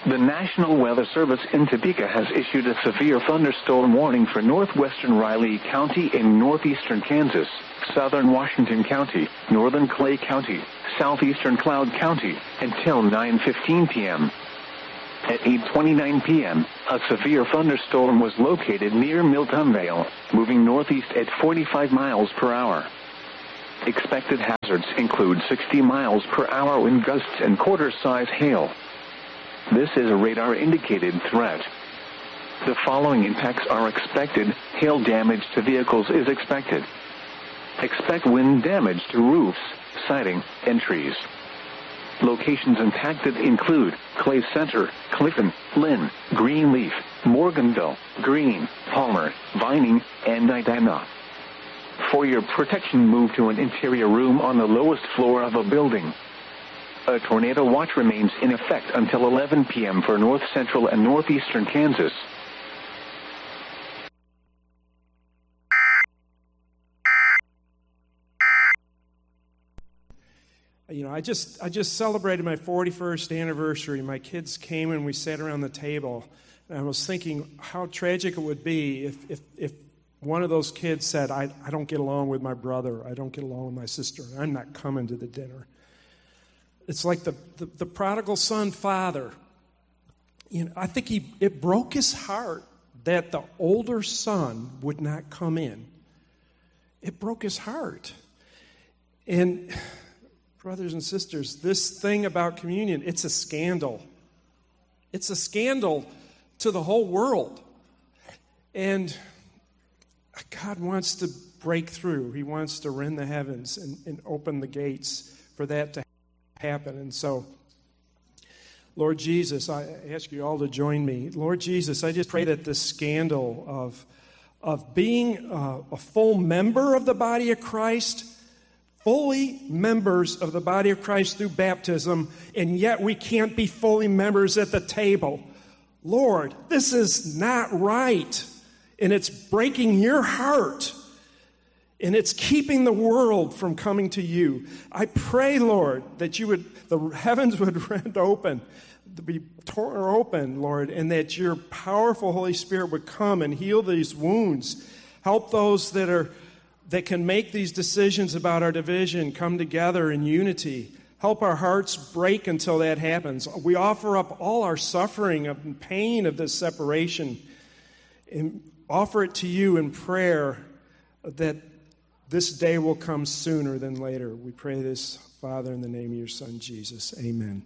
The National Weather Service in Topeka has issued a severe thunderstorm warning for northwestern Riley County in northeastern Kansas, southern Washington County, northern Clay County, southeastern Cloud County, until 9:15 p.m. At 8:29 p.m., a severe thunderstorm was located near Miltonvale, moving northeast at 45 miles per hour. Expected hazards include 60 miles per hour wind gusts and quarter-size hail. This is a radar-indicated threat. The following impacts are expected. Hail damage to vehicles is expected. Expect wind damage to roofs, siding, and trees. Locations impacted include Clay Center, Clifton, Lynn, Greenleaf, Morganville, Green, Palmer, Vining, and Edina. For your protection, move to an interior room on the lowest floor of a building. A tornado watch remains in effect until 11 p.m. for north central and northeastern Kansas. You know, I just celebrated my 41st anniversary. My kids came and we sat around the table, and I was thinking how tragic it would be if one of those kids said, I don't get along with my brother, I don't get along with my sister, and I'm not coming to the dinner. It's like the prodigal son father. You know, I think it broke his heart that the older son would not come in. It broke his heart. And brothers and sisters, this thing about communion, it's a scandal. It's a scandal to the whole world. And God wants to break through. He wants to rend the heavens and open the gates for that to happen. And so, Lord Jesus, I ask you all to join me. Lord Jesus, I just pray that the scandal of being a full member of the body of Christ, fully members of the body of Christ through baptism, and yet we can't be fully members at the table. Lord, this is not right, and it's breaking your heart. And it's keeping the world from coming to you. I pray, Lord, that the heavens would rend open, to be torn open, Lord, and that your powerful Holy Spirit would come and heal these wounds. Help those that can make these decisions about our division come together in unity. Help our hearts break until that happens. We offer up all our suffering and pain of this separation and offer it to you in prayer that this day will come sooner than later. We pray this, Father, in the name of your Son, Jesus. Amen.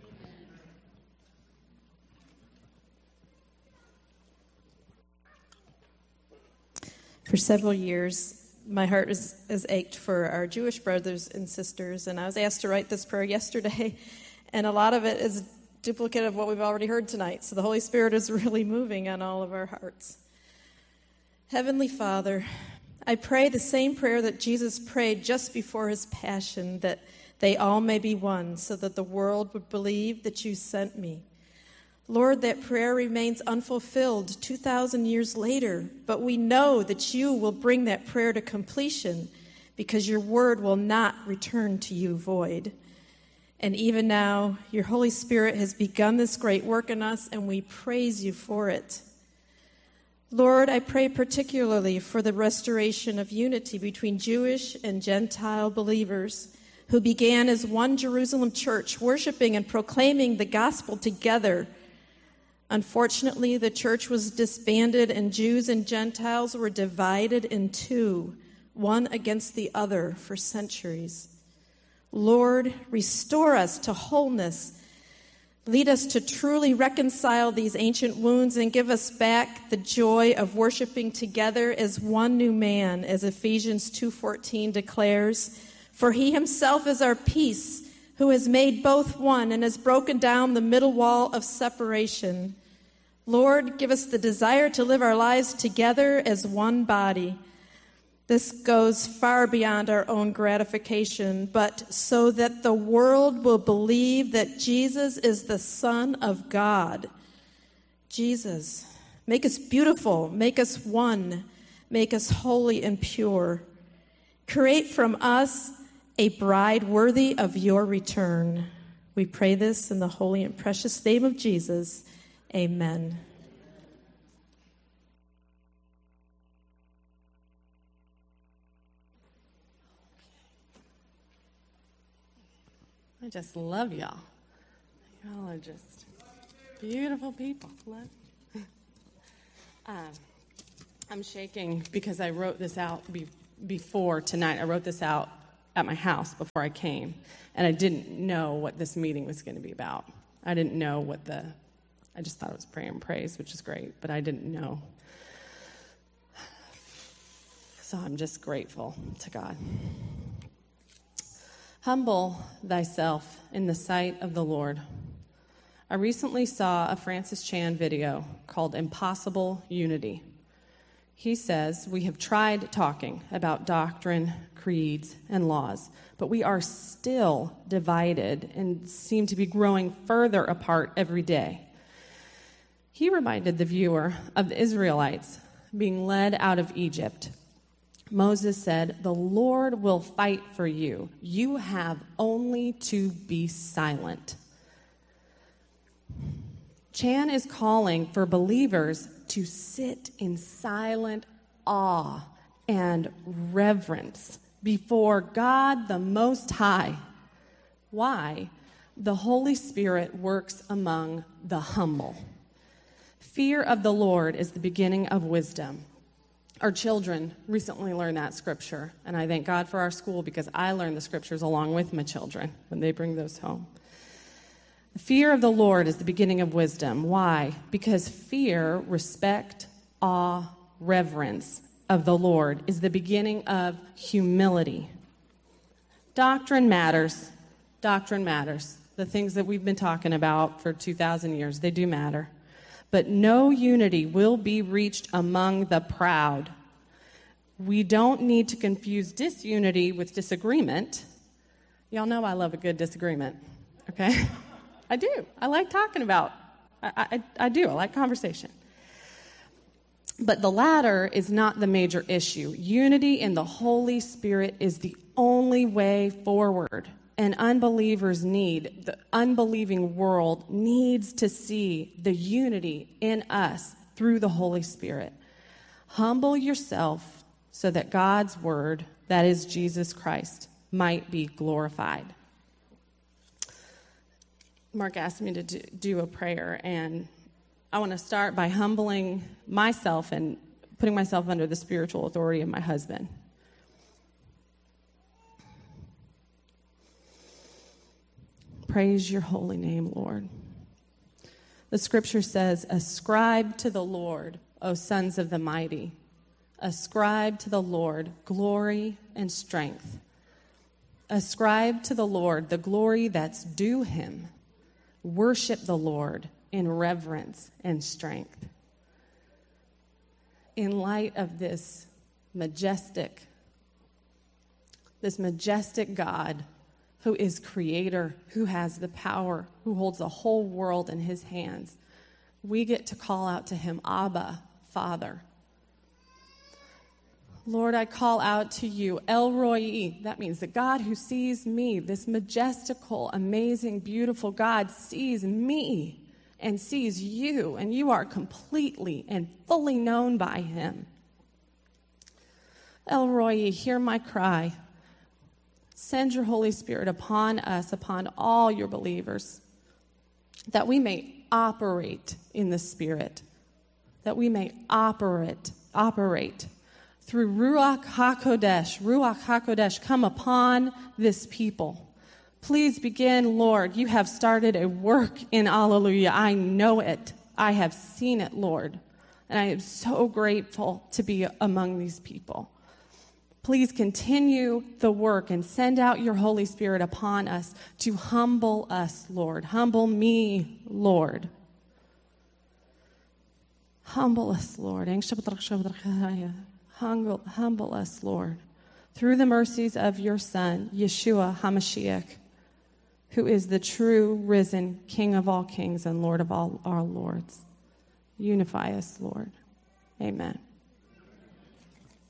For several years, my heart has ached for our Jewish brothers and sisters, and I was asked to write this prayer yesterday, and a lot of it is duplicate of what we've already heard tonight. So the Holy Spirit is really moving on all of our hearts. Heavenly Father, I pray the same prayer that Jesus prayed just before his passion, that they all may be one, so that the world would believe that you sent me. Lord, that prayer remains unfulfilled 2,000 years later, but we know that you will bring that prayer to completion because your word will not return to you void. And even now, your Holy Spirit has begun this great work in us, and we praise you for it. Lord, I pray particularly for the restoration of unity between Jewish and Gentile believers who began as one Jerusalem church, worshiping and proclaiming the gospel together. Unfortunately, the church was disbanded and Jews and Gentiles were divided in two, one against the other for centuries. Lord, restore us to wholeness. Lead us to truly reconcile these ancient wounds and give us back the joy of worshiping together as one new man, as Ephesians 2:14 declares. For he himself is our peace, who has made both one and has broken down the middle wall of separation. Lord, give us the desire to live our lives together as one body. This goes far beyond our own gratification, but so that the world will believe that Jesus is the Son of God. Jesus, make us beautiful, make us one, make us holy and pure. Create from us a bride worthy of your return. We pray this in the holy and precious name of Jesus. Amen. I just love y'all. Y'all are just beautiful people. I'm shaking because I wrote this out before tonight. I wrote this out at my house before I came, and I didn't know what this meeting was going to be about. I didn't know I just thought it was prayer and praise, which is great, but I didn't know. So I'm just grateful to God. Humble thyself in the sight of the Lord. I recently saw a Francis Chan video called Impossible Unity. He says, we have tried talking about doctrine, creeds, and laws, but we are still divided and seem to be growing further apart every day. He reminded the viewer of the Israelites being led out of Egypt. Moses said, the Lord will fight for you. You have only to be silent. Chan is calling for believers to sit in silent awe and reverence before God the Most High. Why? The Holy Spirit works among the humble. Fear of the Lord is the beginning of wisdom. Our children recently learned that scripture, and I thank God for our school because I learned the scriptures along with my children when they bring those home. The fear of the Lord is the beginning of wisdom. Why? Because fear, respect, awe, reverence of the Lord is the beginning of humility. Doctrine matters. Doctrine matters. The things that we've been talking about for 2,000 years, they do matter. But no unity will be reached among the proud. We don't need to confuse disunity with disagreement. Y'all know I love a good disagreement, okay? I do. I like talking about, I do. I like conversation. But the latter is not the major issue. Unity in the Holy Spirit is the only way forward. And the unbelieving world needs to see the unity in us through the Holy Spirit. Humble yourself so that God's word, that is Jesus Christ, might be glorified. Mark asked me to do a prayer, and I want to start by humbling myself and putting myself under the spiritual authority of my husband. Praise your holy name, Lord. The scripture says, ascribe to the Lord, O sons of the mighty. Ascribe to the Lord glory and strength. Ascribe to the Lord the glory that's due him. Worship the Lord in reverence and strength. In light of this majestic God, who is creator, who has the power, who holds the whole world in his hands, we get to call out to him, Abba, Father. Lord, I call out to you, El Roi. That means the God who sees me, this majestical, amazing, beautiful God sees me and sees you, and you are completely and fully known by him. El Roi, hear my cry. Send your Holy Spirit upon us, upon all your believers, that we may operate in the Spirit, that we may operate through Ruach HaKodesh, come upon this people. Please begin, Lord. You have started a work in Alleluia. I know it. I have seen it, Lord. And I am so grateful to be among these people. Please continue the work and send out your Holy Spirit upon us to humble us, Lord. Humble me, Lord. Humble us, Lord. Humble us, Lord. Through the mercies of your Son, Yeshua HaMashiach, who is the true risen King of all kings and Lord of all our lords. Unify us, Lord. Amen.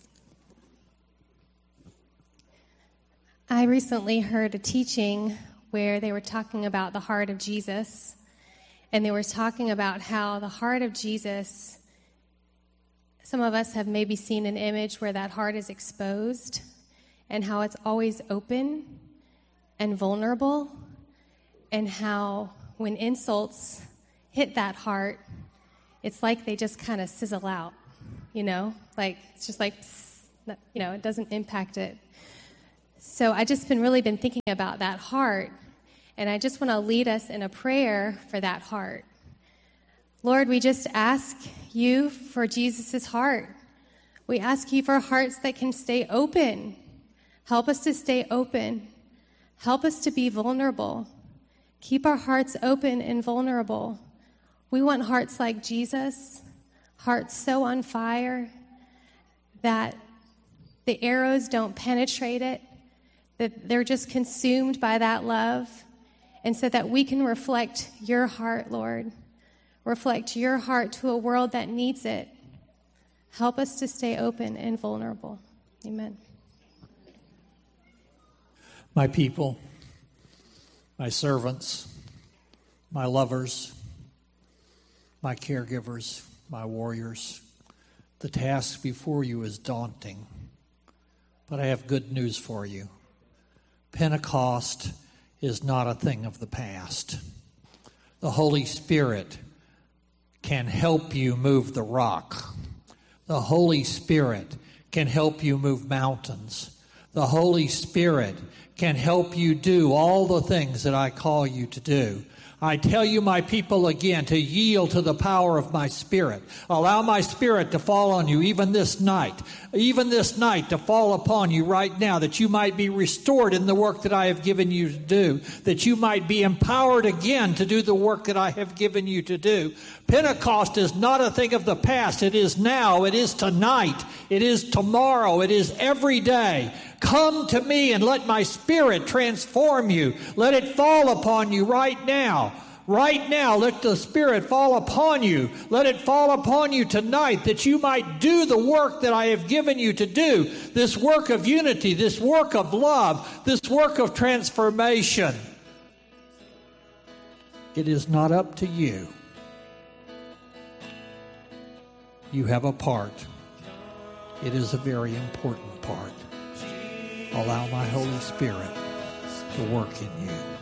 I recently heard a teaching where they were talking about the heart of Jesus. And they were talking about how the heart of Jesus, some of us have maybe seen an image where that heart is exposed and how it's always open and vulnerable, and how when insults hit that heart, it's like they just kind of sizzle out, like it's just like, it doesn't impact it. So I just really been thinking about that heart, and I just want to lead us in a prayer for that heart. Lord, we just ask you for Jesus' heart. We ask you for hearts that can stay open. Help us to stay open. Help us to be vulnerable. Keep our hearts open and vulnerable. We want hearts like Jesus, hearts so on fire that the arrows don't penetrate it, that they're just consumed by that love, and so that we can reflect your heart, Lord. Reflect your heart to a world that needs it. Help us to stay open and vulnerable. Amen. My people, my servants, my lovers, my caregivers, my warriors, the task before you is daunting, but I have good news for you. Pentecost is not a thing of the past. The Holy Spirit can help you move the rock. The Holy Spirit can help you move mountains. The Holy Spirit can help you do all the things that I call you to do. I tell you, my people, again, to yield to the power of my Spirit. Allow my Spirit to fall on you even this night to fall upon you right now, that you might be restored in the work that I have given you to do, that you might be empowered again to do the work that I have given you to do. Pentecost is not a thing of the past. It is now. It is tonight. It is tomorrow. It is every day. Come to me and let my Spirit transform you. Let it fall upon you right now. Right now, let the Spirit fall upon you. Let it fall upon you tonight, that you might do the work that I have given you to do. This work of unity, this work of love, this work of transformation. It is not up to you. You have a part. It is a very important part. Allow my Holy Spirit to work in you.